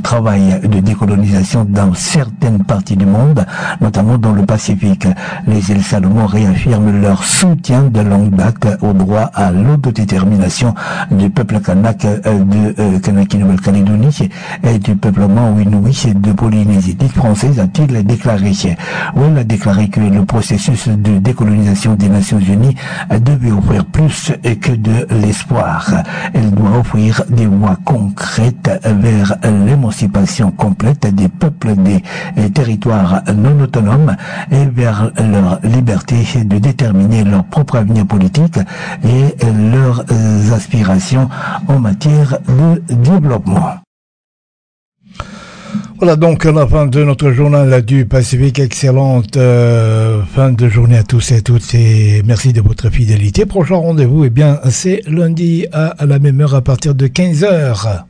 travail de décolonisation dans certaines parties du monde, notamment dans le Pacifique. Les îles Salomon réaffirment leur soutien de longue date au droit à l'autodétermination du peuple kanak de Kanaki Nouvelle-Calédonie et du peuplement Inuit de Polynésie française, a-t-il déclaré. Well a déclaré que le processus de décolonisation des Nations Unies devait offrir plus que de l'espoir. Elle doit offrir des voies concrètes vers l'émancipation complète des peuples des territoires non autonomes et vers leur liberté de déterminer leur propre avenir politique et leurs aspirations en matière de développement. Voilà donc la fin de notre journal du Pacifique. Excellente fin de journée à tous et à toutes et merci de votre fidélité. Prochain rendez-vous, eh bien, c'est lundi à la même heure à partir de 15h.